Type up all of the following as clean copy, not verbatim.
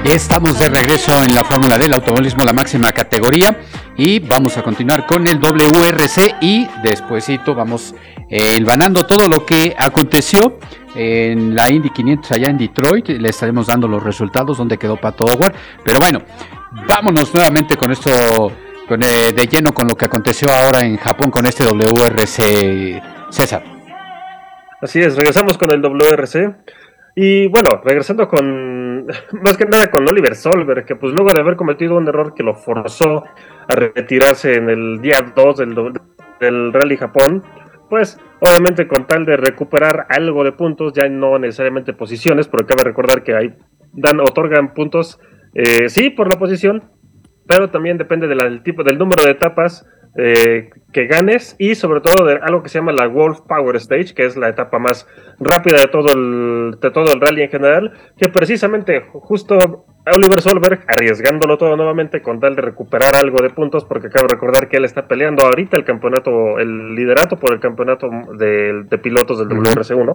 Estamos de regreso en la Fórmula del Automovilismo, la máxima categoría, y vamos a continuar con el WRC y despuesito vamos hilvanando todo lo que aconteció en la Indy 500 allá en Detroit. Le estaremos dando los resultados, donde quedó Pato O'Ward, pero bueno, vámonos nuevamente con esto, de lleno con lo que aconteció ahora en Japón con este WRC, César. Así es, regresamos con el WRC. Y bueno, regresando más que nada con Oliver Solberg, que pues luego de haber cometido un error que lo forzó a retirarse en el día 2 del Rally Japón, pues obviamente con tal de recuperar algo de puntos, ya no necesariamente posiciones, porque cabe recordar que otorgan puntos, sí, por la posición, pero también depende del número de etapas que ganes, y sobre todo de algo que se llama la Wolf Power Stage, que es la etapa más rápida de todo el rally en general, que precisamente justo Oliver Solberg, arriesgándolo todo nuevamente con tal de recuperar algo de puntos, porque cabe recordar que él está peleando ahorita el liderato por el campeonato de pilotos del WRC1,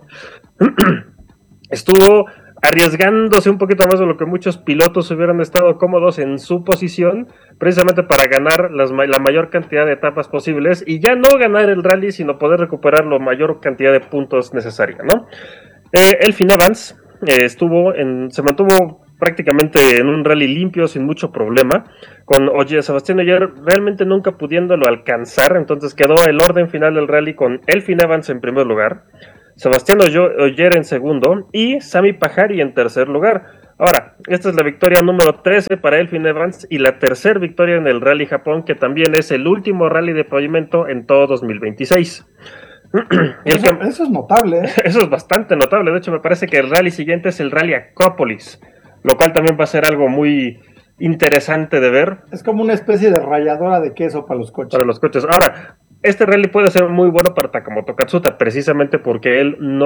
estuvo arriesgándose un poquito más de lo que muchos pilotos hubieran estado cómodos en su posición, precisamente para ganar la mayor cantidad de etapas posibles, y ya no ganar el rally, sino poder recuperar la mayor cantidad de puntos necesaria, ¿no? Elfyn Evans se mantuvo prácticamente en un rally limpio, sin mucho problema, con Sebastián Ogier realmente nunca pudiéndolo alcanzar. Entonces quedó el orden final del rally con Elfyn Evans en primer lugar, Sebastián Ogier en segundo y Sami Pajari en tercer lugar. Ahora, esta es la victoria número 13 para Elfyn Evans y la tercera victoria en el Rally Japón, que también es el último rally de pavimento en todo 2026. Eso es notable, ¿eh? Eso es bastante notable. De hecho, me parece que el rally siguiente es el Rally Acrópolis, lo cual también va a ser algo muy interesante de ver. Es como una especie de ralladora de queso para los coches. Ahora, este rally puede ser muy bueno para Takamoto Katsuta, precisamente porque él no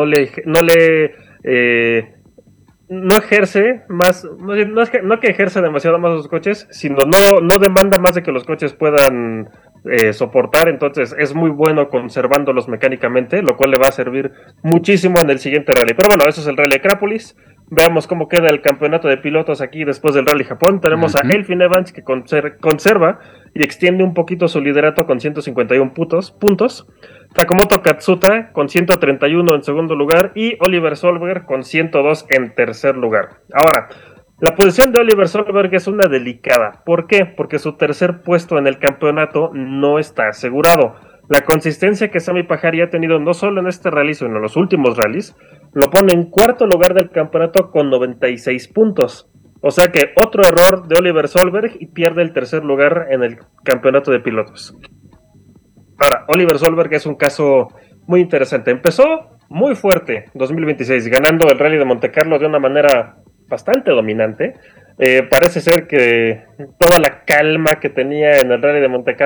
ejerce más, no que ejerce demasiado más los coches, sino no demanda más de que los coches puedan soportar. Entonces es muy bueno conservándolos mecánicamente, lo cual le va a servir muchísimo en el siguiente rally. Pero bueno, eso es el Rally Acrópolis. Veamos cómo queda el campeonato de pilotos aquí después del Rally Japón. Tenemos a Elfyn Evans, que conserva y extiende un poquito su liderato con 151 puntos. Takamoto Katsuta con 131 en segundo lugar y Oliver Solberg con 102 en tercer lugar. Ahora, la posición de Oliver Solberg es una delicada. ¿Por qué? Porque su tercer puesto en el campeonato no está asegurado. La consistencia que Sami Pajari ha tenido no solo en este rally, sino en los últimos rallies, lo pone en cuarto lugar del campeonato con 96 puntos. O sea que otro error de Oliver Solberg y pierde el tercer lugar en el campeonato de pilotos. Ahora, Oliver Solberg es un caso muy interesante. Empezó muy fuerte 2026, ganando el Rally de Montecarlo de una manera bastante dominante. Parece ser que toda la calma que tenía en el Rally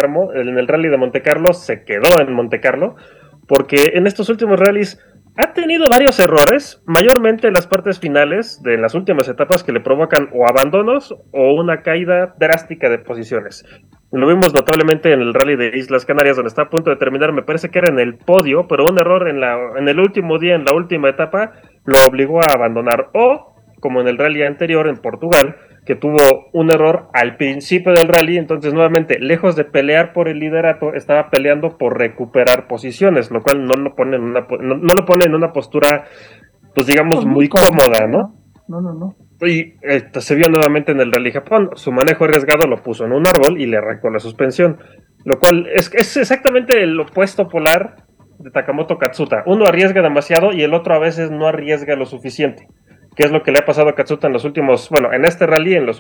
de Montecarlo se quedó en Montecarlo, porque en estos últimos rallies ha tenido varios errores, mayormente en las partes finales de las últimas etapas, que le provocan o abandonos o una caída drástica de posiciones. Lo vimos notablemente en el Rally de Islas Canarias, donde está a punto de terminar, me parece que era en el podio, pero un error en el último día, en la última etapa, lo obligó a abandonar. O, como en el rally anterior en Portugal, que tuvo un error al principio del rally, entonces nuevamente, lejos de pelear por el liderato, estaba peleando por recuperar posiciones, lo cual no lo pone en una postura, pues digamos, muy cómoda, ¿no? No. Y se vio nuevamente en el Rally Japón. Su manejo arriesgado lo puso en un árbol y le arrancó la suspensión, lo cual es exactamente el opuesto polar de Takamoto Katsuta. Uno arriesga demasiado y el otro a veces no arriesga lo suficiente, que es lo que le ha pasado a Katsuta en los últimos, bueno, en este rally, en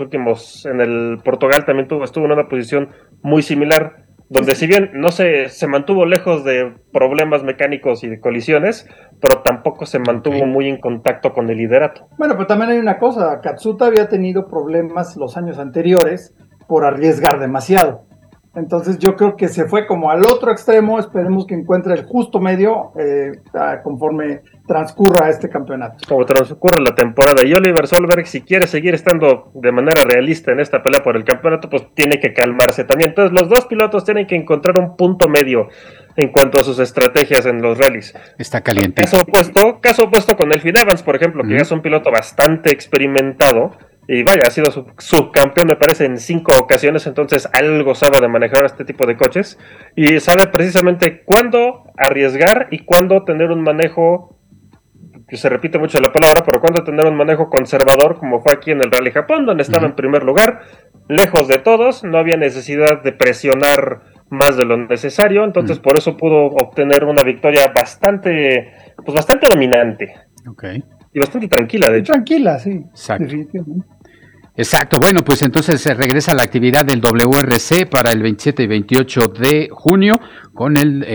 el Portugal también estuvo en una posición muy similar, donde si bien no se mantuvo lejos de problemas mecánicos y de colisiones, pero tampoco se mantuvo muy en contacto con el liderato. Bueno, pero también hay una cosa, Katsuta había tenido problemas los años anteriores por arriesgar demasiado. Entonces yo creo que se fue como al otro extremo. Esperemos que encuentre el justo medio conforme transcurra este campeonato. Como transcurre la temporada. Y Oliver Solberg, si quiere seguir estando de manera realista en esta pelea por el campeonato, pues tiene que calmarse también. Entonces los dos pilotos tienen que encontrar un punto medio en cuanto a sus estrategias en los rallies. Está caliente. Caso opuesto con Elfyn Evans, por ejemplo, que ya es un piloto bastante experimentado y vaya, ha sido subcampeón me parece en 5 ocasiones, entonces algo sabe de manejar este tipo de coches y sabe precisamente cuándo arriesgar y cuándo tener un manejo, que se repite mucho la palabra, pero cuándo tener un manejo conservador, como fue aquí en el Rally Japón, donde estaba en primer lugar, lejos de todos, no había necesidad de presionar más de lo necesario, entonces por eso pudo obtener una victoria bastante dominante. Okay. Y bastante tranquila, de hecho. Tranquila, sí. Exacto. Exacto, bueno, pues entonces se regresa a la actividad del WRC para el 27 y 28 de junio con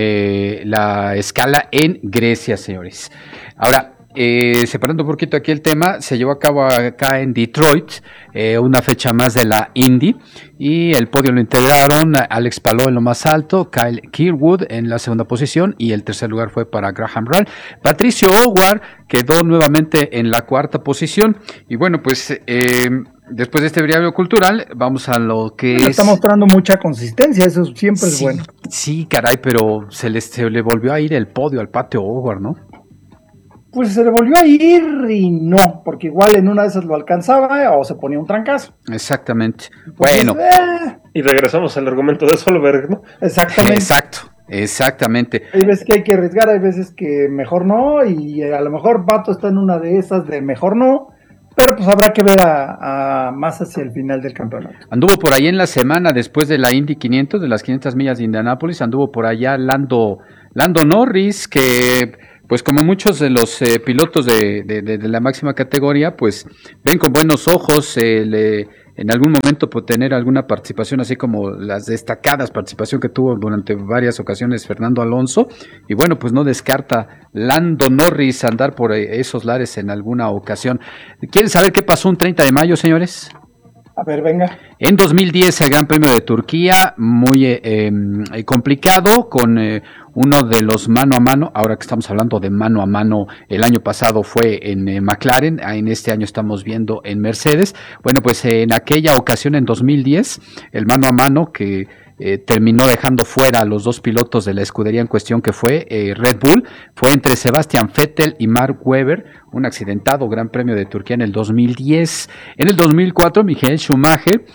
la escala en Grecia, señores. Ahora, separando un poquito aquí el tema, se llevó a cabo acá en Detroit una fecha más de la Indy y el podio lo integraron Alex Palou en lo más alto, Kyle Kirkwood en la segunda posición y el tercer lugar fue para Graham Rahal. Patricio Howard quedó nuevamente en la cuarta posición y bueno, pues después de este breviario cultural vamos a lo que está mostrando mucha consistencia, eso siempre es bueno. Sí, caray, pero se le volvió a ir el podio al Patio Howard, ¿no? Pues se le volvió a ir y no, porque igual en una de esas lo alcanzaba o se ponía un trancazo. Exactamente. Pues, bueno. Y regresamos al argumento de Solberg, ¿no? Exactamente. Exactamente. Hay veces que hay que arriesgar, hay veces que mejor no, y a lo mejor Pato está en una de esas de mejor no, pero pues habrá que ver a más hacia el final del campeonato. Anduvo por ahí en la semana después de la Indy 500, de las 500 millas de Indianápolis, anduvo por allá Lando Norris, que pues como muchos de los pilotos de la máxima categoría, pues ven con buenos ojos en algún momento por tener alguna participación, así como las destacadas participación que tuvo durante varias ocasiones Fernando Alonso, y bueno, pues no descarta Lando Norris andar por esos lares en alguna ocasión. ¿Quieren saber qué pasó un 30 de mayo, señores? A ver, venga. En 2010 el Gran Premio de Turquía, muy complicado, con uno de los mano a mano, ahora que estamos hablando de mano a mano, el año pasado fue en McLaren, en este año estamos viendo en Mercedes. Bueno, pues en aquella ocasión, en 2010, el mano a mano que terminó dejando fuera a los dos pilotos de la escudería en cuestión, que fue Red Bull, fue entre Sebastian Vettel y Mark Webber, un accidentado Gran Premio de Turquía en el 2010. En el 2004 Michael Schumacher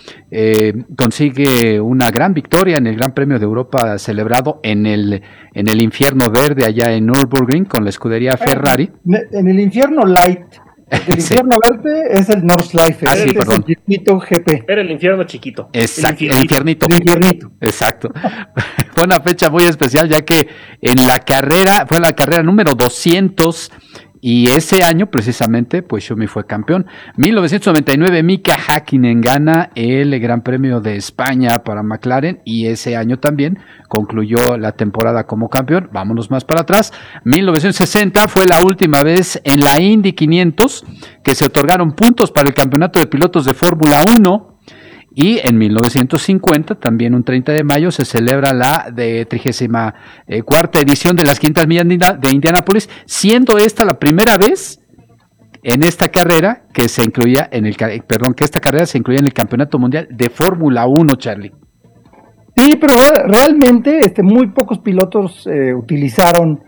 consigue una gran victoria en el Gran Premio de Europa celebrado en el infierno verde allá en Nürburgring con la escudería Ferrari. En el infierno light. El infierno verde es el Nordschleife, sí, es el circuito GP. Era el infierno chiquito. Exacto, el infiernito. Exacto. Fue una fecha muy especial ya que fue la carrera número 200 y ese año precisamente pues Schumi fue campeón. 1999 Mika Häkkinen gana el Gran Premio de España para McLaren y ese año también concluyó la temporada como campeón. Vámonos más para atrás. 1960 fue la última vez en la Indy 500 que se otorgaron puntos para el campeonato de pilotos de Fórmula 1. Y en 1950, también un 30 de mayo, se celebra la 34ª edición de las 500 millas de Indianápolis, siendo esta la primera vez en esta carrera que se incluía que esta carrera se incluía en el Campeonato Mundial de Fórmula 1, Charlie. Sí, pero realmente muy pocos pilotos utilizaron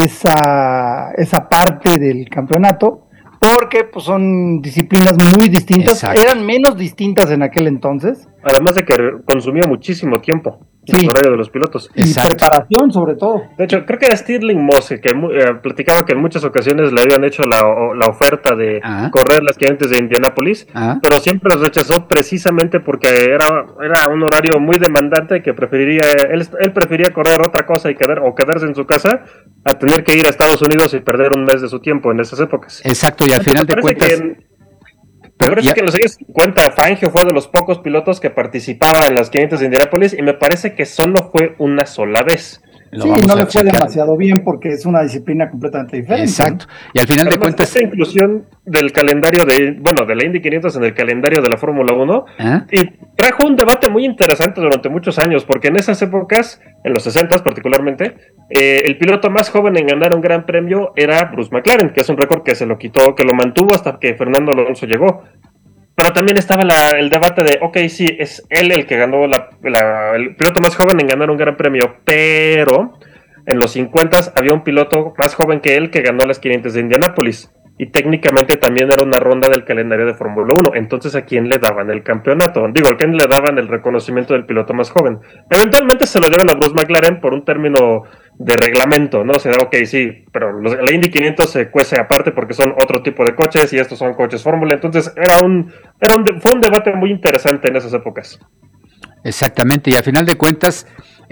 esa parte del campeonato, porque pues son disciplinas muy distintas. Exacto. Eran menos distintas en aquel entonces. Además de que consumía muchísimo tiempo el horario de los pilotos. Y preparación sobre todo. De hecho, creo que era Stirling Moss que platicaba que en muchas ocasiones le habían hecho la oferta de correr las 500 de Indianápolis, pero siempre los rechazó precisamente porque era un horario muy demandante que él prefería correr otra cosa y quedarse en su casa a tener que ir a Estados Unidos y perder un mes de su tiempo en esas épocas. Exacto, y al final de cuentas... Me parece que en los años 50 Fangio fue de los pocos pilotos que participaba en las 500 de Indianápolis y me parece que solo fue una sola vez. Sí, no le fue demasiado bien porque es una disciplina completamente diferente. Exacto. Y al final de cuentas... Esta inclusión del calendario de la Indy 500 en el calendario de la Fórmula 1 y trajo un debate muy interesante durante muchos años, porque en esas épocas, en los 60 particularmente, el piloto más joven en ganar un gran premio era Bruce McLaren, que es un récord que se lo quitó, que lo mantuvo hasta que Fernando Alonso llegó. Pero también estaba el debate de, sí, es él el que ganó el piloto más joven en ganar un gran premio, pero en los 50 había un piloto más joven que él que ganó las 500 de Indianápolis. y técnicamente también era una ronda del calendario de Fórmula 1. Entonces, ¿a quién le daban el campeonato? Digo, ¿a quién le daban el reconocimiento del piloto más joven? Eventualmente se lo dieron a Bruce McLaren por un término de reglamento, ¿no? O sea, ok, sí, pero la Indy 500 se cuece aparte porque son otro tipo de coches y estos son coches Fórmula. Entonces, fue un debate muy interesante en esas épocas. Exactamente, y a final de cuentas,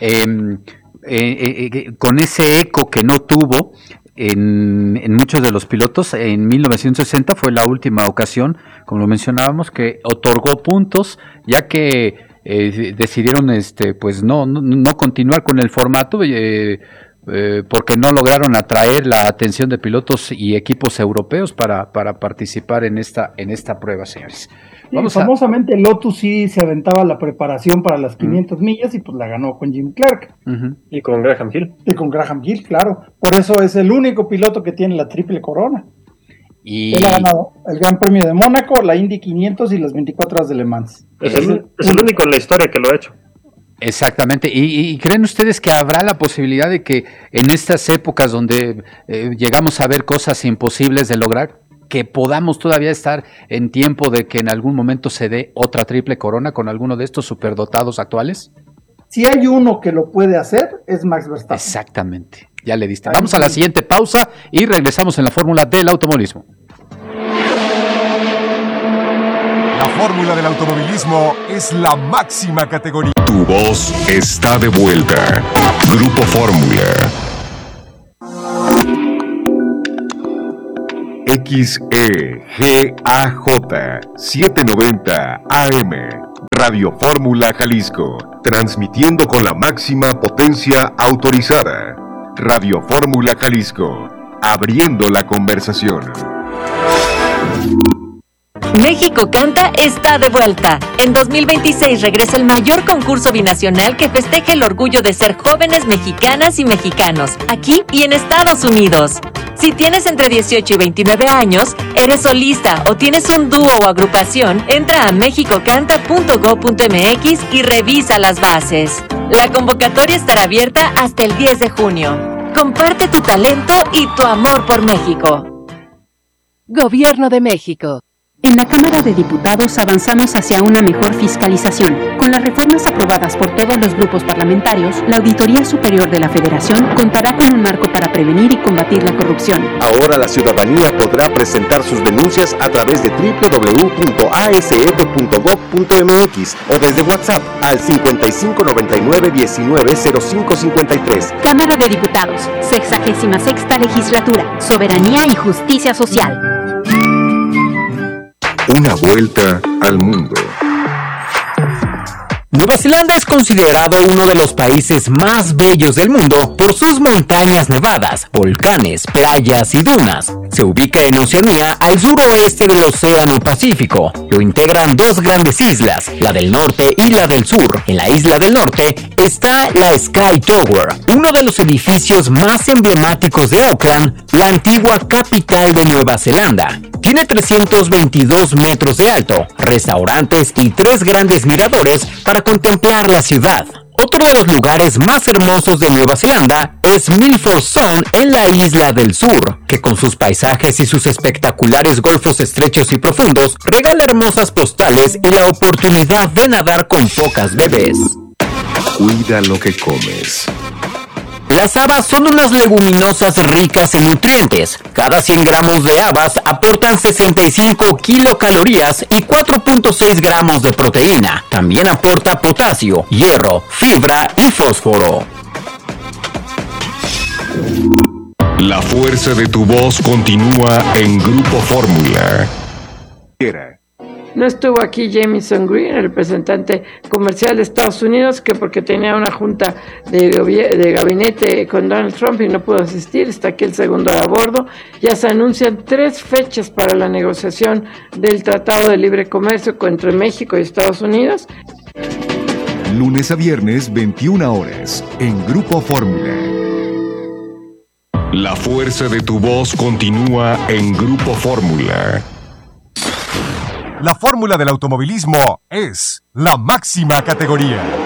con ese eco que no tuvo en muchos de los pilotos, en 1960 fue la última ocasión, como lo mencionábamos, que otorgó puntos, ya que decidieron pues no continuar con el formato, porque no lograron atraer la atención de pilotos y equipos europeos para participar en esta prueba, señores. Famosamente Lotus sí se aventaba la preparación para las 500 millas y pues la ganó con Jim Clark. Y con Graham Hill. Y con Graham Hill, claro. Por eso es el único piloto que tiene la triple corona. Él ha ganado el Gran Premio de Mónaco, la Indy 500 y las 24 horas de Le Mans. Es el único en la historia que lo ha hecho. Exactamente, y ¿creen ustedes que habrá la posibilidad de que en estas épocas donde llegamos a ver cosas imposibles de lograr, que podamos todavía estar en tiempo de que en algún momento se dé otra triple corona con alguno de estos superdotados actuales? Si hay uno que lo puede hacer, es Max Verstappen. Exactamente, ya le diste. Vamos a la siguiente pausa y regresamos en la fórmula del automovilismo. La fórmula del automovilismo es la máxima categoría. Tu voz está de vuelta. Grupo Fórmula. XEGAJ 790 AM. Radio Fórmula Jalisco. Transmitiendo con la máxima potencia autorizada. Radio Fórmula Jalisco. Abriendo la conversación. México Canta está de vuelta. En 2026 regresa el mayor concurso binacional que festeja el orgullo de ser jóvenes mexicanas y mexicanos, aquí y en Estados Unidos. Si tienes entre 18 y 29 años, eres solista o tienes un dúo o agrupación, entra a mexicocanta.go.mx y revisa las bases. La convocatoria estará abierta hasta el 10 de junio. Comparte tu talento y tu amor por México. Gobierno de México. En la Cámara de Diputados avanzamos hacia una mejor fiscalización. Con las reformas aprobadas por todos los grupos parlamentarios, la Auditoría Superior de la Federación contará con un marco para prevenir y combatir la corrupción. Ahora la ciudadanía podrá presentar sus denuncias a través de www.asf.gov.mx o desde WhatsApp al 5599-190553. Cámara de Diputados, 66ª Legislatura, Soberanía y Justicia Social. Una vuelta al mundo. Nueva Zelanda es considerado uno de los países más bellos del mundo por sus montañas nevadas, volcanes, playas y dunas. Se ubica en Oceanía, al suroeste del Océano Pacífico. Lo integran dos grandes islas, la del norte y la del sur. En la isla del norte está la Sky Tower, uno de los edificios más emblemáticos de Auckland, la antigua capital de Nueva Zelanda. Tiene 322 metros de alto, restaurantes y 3 grandes miradores para contemplar la ciudad. Otro de los lugares más hermosos de Nueva Zelanda es Milford Sound en la isla del sur, que con sus paisajes y sus espectaculares golfos estrechos y profundos, regala hermosas postales y la oportunidad de nadar con focas bebés. Cuida lo que comes. Las habas son unas leguminosas ricas en nutrientes. Cada 100 gramos de habas aportan 65 kilocalorías y 4.6 gramos de proteína. También aporta potasio, hierro, fibra y fósforo. La fuerza de tu voz continúa en Grupo Fórmula. No estuvo aquí Jamieson Green, el representante comercial de Estados Unidos, que porque tenía una junta de gabinete con Donald Trump y no pudo asistir. Está aquí el segundo a bordo. Ya se anuncian 3 fechas para la negociación del Tratado de Libre Comercio entre México y Estados Unidos. Lunes a viernes, 21 horas, en Grupo Fórmula. La fuerza de tu voz continúa en Grupo Fórmula. La fórmula del automovilismo es la máxima categoría.